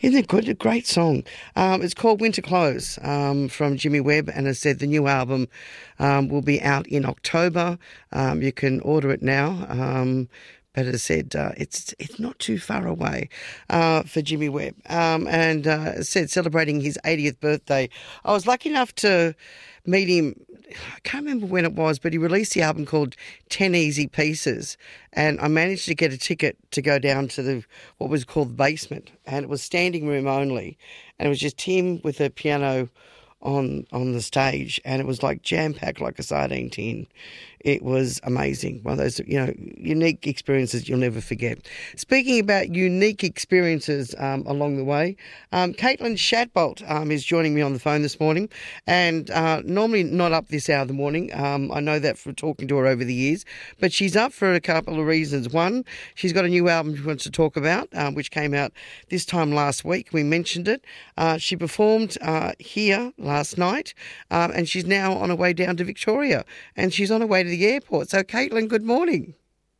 Isn't it good? A great song. It's called Winter Clothes from Jimmy Webb, and as I said, the new album will be out in October. You can order it now. But as I said, it's not too far away for Jimmy Webb. And as I said, celebrating his 80th birthday. I was lucky enough to meet him. I can't remember when it was, but he released the album called 10 Easy Pieces, and I managed to get a ticket to go down to what was called the basement, and it was standing room only, and it was just him with a piano on the stage, and it was like jam-packed like a sardine tin. It was amazing. One of those, unique experiences you'll never forget. Speaking about unique experiences along the way, Caitlin Shadbolt is joining me on the phone this morning, and normally not up this hour of the morning. I know that from talking to her over the years, but she's up for a couple of reasons. One, she's got a new album she wants to talk about, which came out this time last week. We mentioned it. She performed here last night, and she's now on her way down to Victoria, and she's on her way to the airport. So, Caitlin, good morning.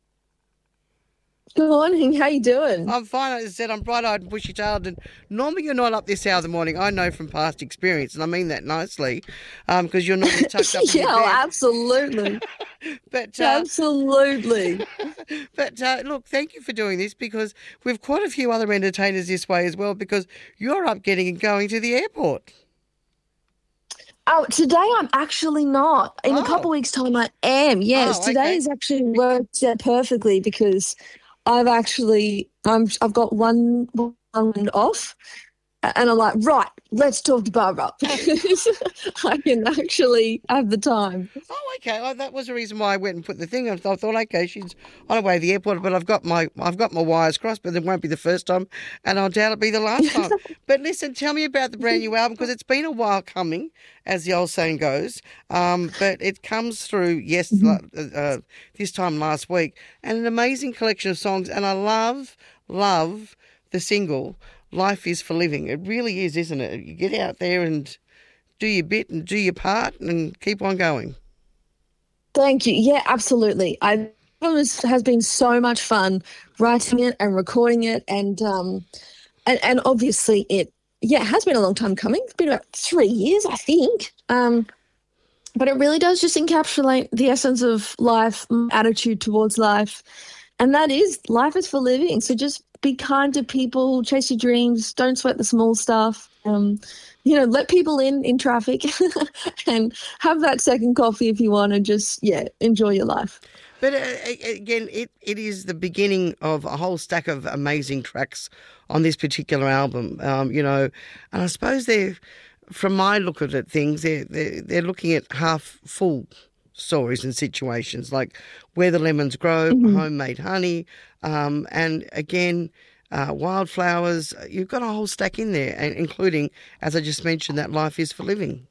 Good morning. How you doing? I'm fine. As I said, I'm bright-eyed and bushy-tailed, and normally you're not up this hour of the morning. I know from past experience, and I mean that nicely, because you're normally tucked up in your bed. Absolutely. But Absolutely. But look, thank you for doing this, because we've quite a few other entertainers this way as well, because you're up getting and going to the airport. Oh, today I'm actually not. In a couple Oh. of weeks' time, I am. Yes, Oh, today okay. has actually worked out perfectly because I've got one off, and I'm like, right, let's talk to Barbara. I can actually have the time. Oh, okay. Oh, that was the reason why I went and put the thing on. I thought, okay, she's on her way to the airport, but I've got my wires crossed, but it won't be the first time, and I doubt it'll be the last time. But listen, tell me about the brand new album, because it's been a while coming, as the old saying goes. But it comes through this time last week, and an amazing collection of songs, and I love the single Life is for Living. It really is, isn't it? You get out there and do your bit and do your part and keep on going. Thank you. Yeah, absolutely. Has been so much fun writing it and recording it, and obviously it has been a long time coming. It's been about 3 years, I think. But it really does just encapsulate the essence of life, attitude towards life, and that is life is for living. So just be kind to people, chase your dreams, don't sweat the small stuff. Let people in traffic and have that second coffee if you want, and just, enjoy your life. But again, it is the beginning of a whole stack of amazing tracks on this particular album, and I suppose from my look at it, they're looking at half full stories and situations, like Where the Lemons Grow, Homemade Honey, and again, Wildflowers. You've got a whole stack in there, and including, as I just mentioned, that Life is for Living.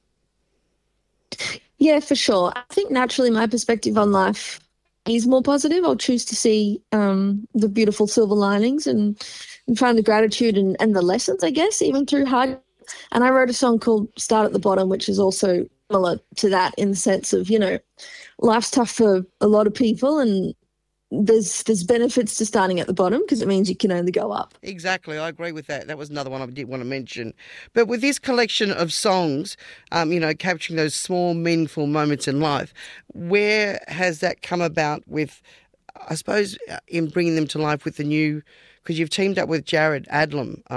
Yeah, for sure. I think naturally my perspective on life is more positive. I'll choose to see the beautiful silver linings and find the gratitude and the lessons, I guess, even through hard. And I wrote a song called Start at the Bottom, which is also similar to that, in the sense of, life's tough for a lot of people, and there's benefits to starting at the bottom, because it means you can only go up. Exactly, I agree with that. That was another one I did want to mention. But with this collection of songs, capturing those small, meaningful moments in life, where has that come about with, I suppose, in bringing them to life with the new, because you've teamed up with Jared Adlam,